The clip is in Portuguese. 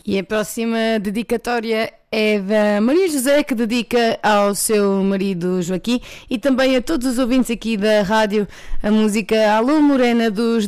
E a próxima dedicatória é da Maria José, que dedica ao seu marido Joaquim e também a todos os ouvintes aqui da rádio a música Alô Morena dos